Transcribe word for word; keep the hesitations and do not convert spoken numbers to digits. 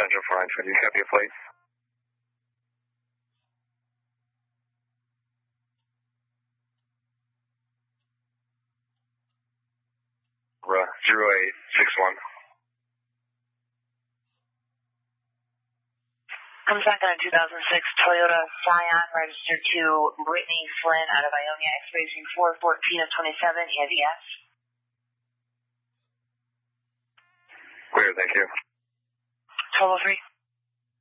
Central four nine two, you copy a plate? zero eight six one. Comes back on a two thousand six Toyota Scion, registered to Brittany Flynn out of Ionia, expiration four fourteen of twenty-seven, E I V S. Clear, thank you. twelve oh three.